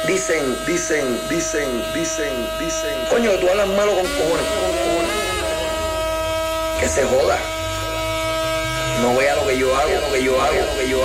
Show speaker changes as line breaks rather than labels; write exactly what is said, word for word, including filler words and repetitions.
Dicen, dicen, dicen, dicen, dicen. Coño, que tú hablas malo con cojones. Que se joda. No vea lo que yo hago, lo que yo hago, lo que yo hago.